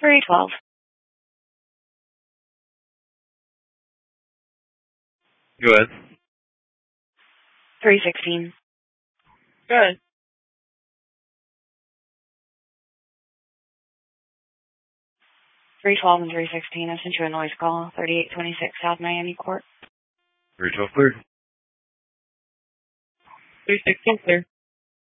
312. Go ahead. 316. Go ahead. 312 and 316. I sent you a noise call. 3826 South Miami Court. 312 clear. 316 clear.